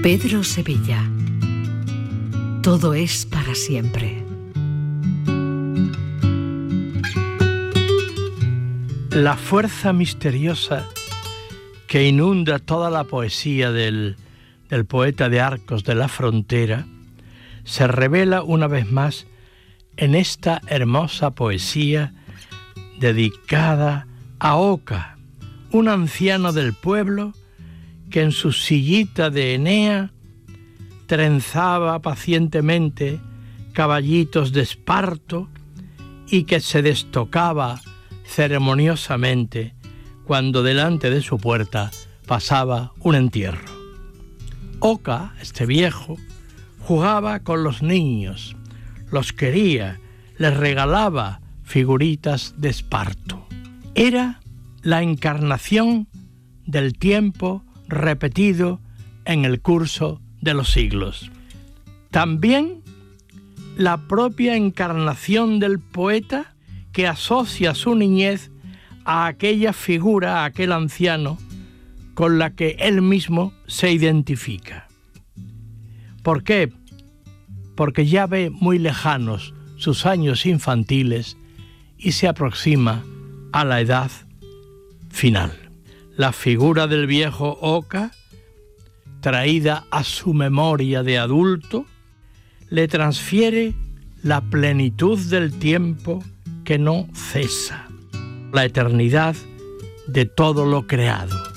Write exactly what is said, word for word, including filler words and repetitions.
Pedro Sevilla. Todo es para siempre. La fuerza misteriosa que inunda toda la poesía del, del poeta de Arcos de la Frontera se revela una vez más en esta hermosa poesía dedicada a Oca, un anciano del pueblo que en su sillita de Enea trenzaba pacientemente caballitos de esparto y que se destocaba ceremoniosamente cuando delante de su puerta pasaba un entierro. Oca, este viejo, jugaba con los niños, los quería, les regalaba figuritas de esparto. Era la encarnación del tiempo repetido en el curso de los siglos. También la propia encarnación del poeta que asocia su niñez a aquella figura, a aquel anciano con la que él mismo se identifica. ¿Por qué? Porque ya ve muy lejanos sus años infantiles y se aproxima a la edad final. La figura del viejo Oca, traída a su memoria de adulto, le transfiere la plenitud del tiempo que no cesa, la eternidad de todo lo creado.